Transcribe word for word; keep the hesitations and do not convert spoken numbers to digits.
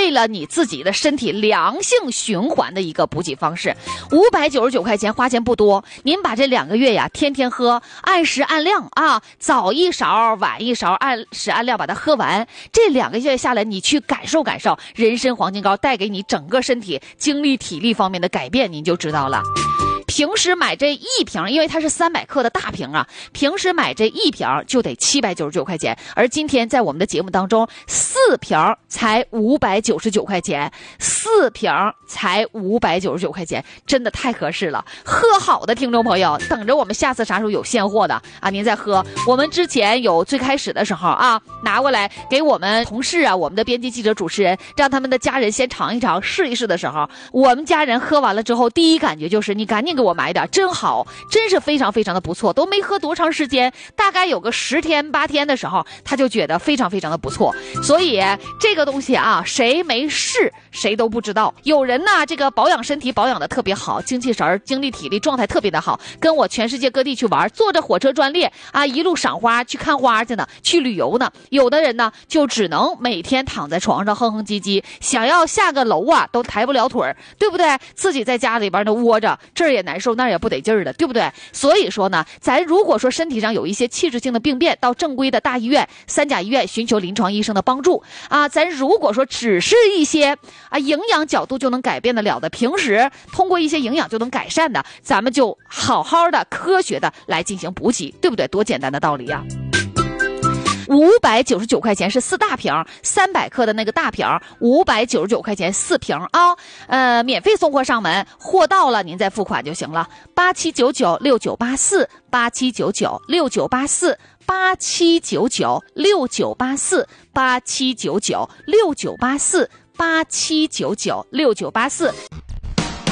为了你自己的身体良性循环的一个补给方式。五百九十九块钱花钱不多，您把这两个月呀天天喝，按时按量啊，早一勺晚一勺，按时按量把它喝完。这两个月下来，你去感受感受人参黄金膏带给你整个身体精力体力方面的改变，您就知道了。平时买这一瓶，因为它是三百克的大瓶啊，平时买这一瓶就得七百九十九块钱，而今天在我们的节目当中，四瓶才五百九十九块钱，四瓶才五百九十九块钱，真的太合适了。喝好的听众朋友，等着我们下次啥时候有现货的啊，您再喝。我们之前有最开始的时候啊，拿过来给我们同事啊，我们的编辑记者主持人，让他们的家人先尝一尝试一试的时候，我们家人喝完了之后，第一感觉就是你赶紧给我买点，真好，真是非常非常的不错，都没喝多长时间，大概有个十天八天的时候，他就觉得非常非常的不错。所以这个东西啊，谁没试谁都不知道。有人呢，这个保养身体保养的特别好，精气神精力体力状态特别的好，跟我全世界各地去玩，坐着火车专列啊，一路赏花去看花去呢，去旅游呢。有的人呢，就只能每天躺在床上哼哼唧唧，想要下个楼啊都抬不了腿儿，对不对？自己在家里边呢窝着，这儿也难受那儿也不得劲儿的，对不对？所以说呢，咱如果说身体上有一些器质性的病变，到正规的大医院三甲医院寻求临床医生的帮助啊。咱如果说只是一些啊营养角度就能改变得了的，平时通过一些营养就能改善的，咱们就好好的科学的来进行补给，对不对？多简单的道理呀、啊！五百九十九块钱是四大瓶，三百克的那个大瓶，五百九十九块钱四瓶啊，呃，免费送货上门，货到了您再付款就行了。八七九九六九八四，八七九九六九八四，八七九九六九八四，八七九九六九八四，八七九九六九八四。